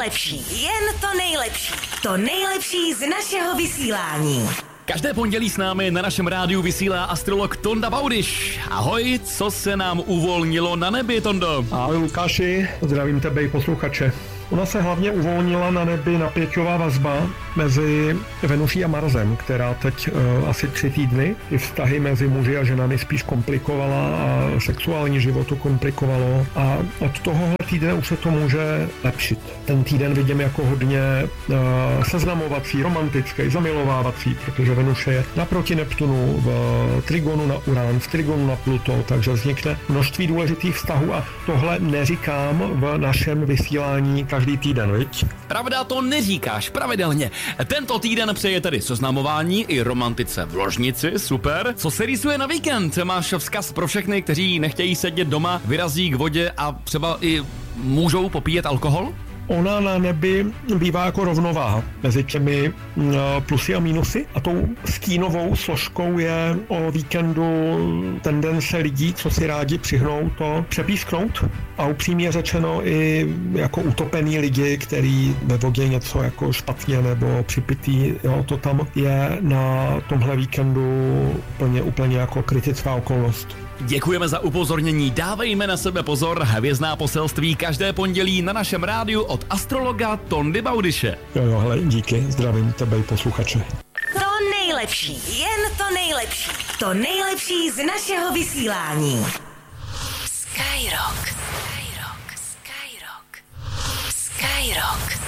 nejlepší, jen to nejlepší. To nejlepší z našeho vysílání. Každé pondělí s námi na našem rádiu vysílá astrolog Tonda Baudyš. Ahoj, co se nám uvolnilo na nebi, Tondo? Ahoj Lukáši, zdravím tebe i posluchače. Ona se hlavně uvolnila na nebi napěťová vazba mezi Venuší a Marsem, která teď asi 3 týdny i vztahy mezi muži a ženami spíš komplikovala a sexuální život to komplikovalo. A od tohohle týdne už se to může lepšit. Ten týden vidím jako hodně seznamovací, romantický, zamilovávací, protože Venuše je naproti Neptunu, v trigonu na Uran, v trigonu na Pluto, takže vznikne množství důležitých vztahů a tohle neříkám v našem vysílání každý týden, viď? Pravda, to neříkáš pravidelně. Tento týden přeje tedy seznamování i romantice v ložnici, super. Co se rýsuje na víkend? Máš vzkaz pro všechny, kteří nechtějí sedět doma, vyrazí k vodě a třeba i můžou popíjet alkohol? Ona na nebi bývá jako rovnováha mezi těmi plusy a mínusy a tou stínovou složkou je o víkendu tendence lidí, co si rádi přihnou, to přepísknout a upřímně řečeno i jako utopený lidi, který ve vodě něco jako špatně nebo připitý, jo, to tam je na tomhle víkendu úplně jako kritická okolnost. Děkujeme za upozornění, dávejme na sebe pozor, hvězdná poselství každé pondělí na našem rádiu od astrologa Tondy Baudyše. Jo, hele, díky, zdravím tebe i posluchače. To nejlepší, jen to nejlepší. To nejlepší z našeho vysílání. Skyrock. Skyrock. Skyrock. Skyrock.